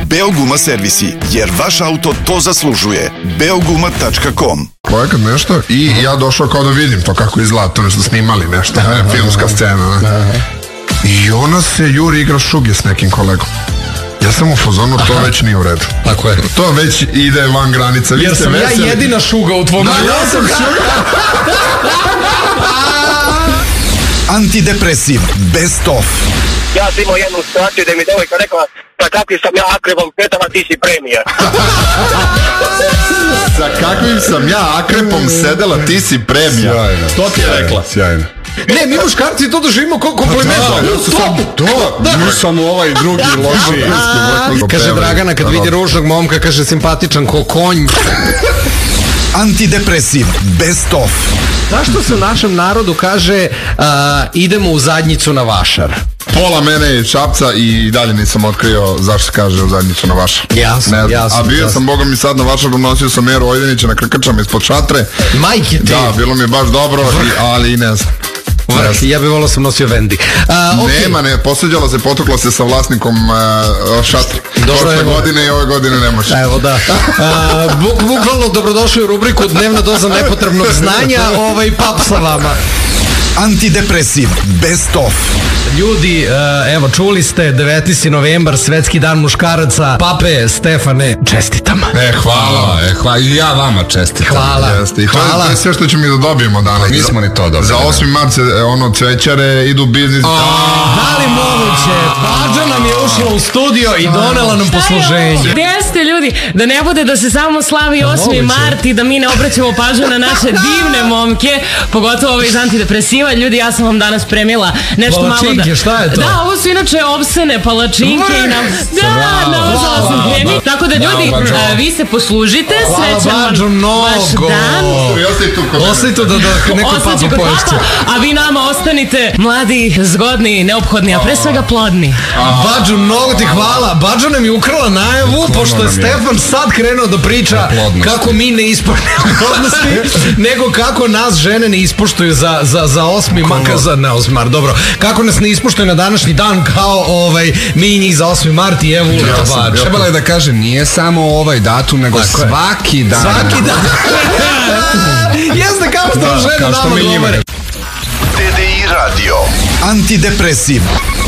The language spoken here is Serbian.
Beoguma servisi, jer vaš auto to zaslužuje. Beoguma.com. Projekat nešto i ja došao kao da vidim to kako izgleda, to nešto snimali nešto, filmska scena. I ona se juri igra šuge s nekim kolegom. Ja sam u fazonu, to već nije u redu. Tako je. To već ide van granica. Jer sam ja jedina šuga u tvom... Da, ja sam šuga. Antidepresiv, best of. Ja sam imao jednu situaciju da mi devojka rekla sa kakvim sam ja akrepom sedela, ti si premijer. Sa kakvim sam ja akrepom sedela, ti si premijer. To ti je rekla. Sjajno. Ne, mi muškarci to doživimo kao kompliment. Nisam ovaj drugi loši. Kaže Dragana kad vidi ružnog momka, kaže simpatičan ko konj. Antidepresiv, best of. Zašto se u našem narodu kaže idemo u zadnjicu na vašar? Pola mene je Šapca i dalje nisam otkrio zašto se kaže u zadnjicu na vašar. Jasno. A bio sam, Boga mi, sad na vašaru, nosio sam Meru Ojdenića na krkačama ispod šatre. Majke ti! Da, bilo mi je baš dobro, ali i ne znam. Ja bih volao sam nosio Vendi. Nema, ne, posveđala se, potukla se sa vlasnikom šatre. Prošle godine i ove godine ne može. Evo da. Bukvalno dobrodošli u rubriku Dnevna doza nepotrebnog znanja, pap sa vama. Antidepresiv, best of. Ljudi, evo čuli ste 19. novembar, svetski dan muškaraca. Pape, Stefane, čestitam. Hvala. I ja vama čestitam. Hvala. I to je sve što ćemo mi da dobijemo danas. Nismo ni to dobili. Za 8. mart se cvećare idu u biznis. Da li moguće? Pađa nam je ušla u studio i donela nam posluženje. Gde ste ljudi? Da ne bude da se samo slavi 8. mart i da mi ne obraćamo pažnju na naše divne momke, pogotovo iz antidepresiva. Ljudi, ja sam vam danas spremila nešto malo da... Palačinke, šta je to? Da, ovo su inače opsene palačinke i nam... Da, namazala sam kremi. Tako da ljudi, vi se poslužite, srećan vaš dan. Ostaje tu da neko papa poješće. A vi nama ostanite mladi, zgodni, neophodni, a pre svega plodni. Bađo, mnogo ti hvala. Bađo nam je ukrala najavu, pošto je Stefan sad krenuo da priča kako mi ne ispoštujemo plodnosti, nego kako nas žene ne ispoštuju za 8. mart, za 8. mart, dobro. Kako nas ne ispoštuje na današnji dan kao mi njih za 8. mart i evo Bađo. Trebalo je da kaže nije samo ovaj datum, nego svaki dan. Svaki dan. Jeste kao što žene nama govore. TDI radio. Antidepresiv,